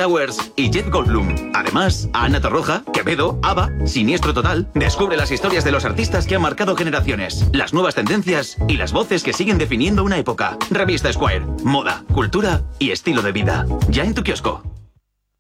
Towers y Jeff Goldblum. Además, Ana Torroja, Quevedo, ABBA, Siniestro Total. Descubre las historias de los artistas que han marcado generaciones, las nuevas tendencias y las voces que siguen definiendo una época. Revista Esquire. Moda, cultura y estilo de vida. Ya en tu kiosco.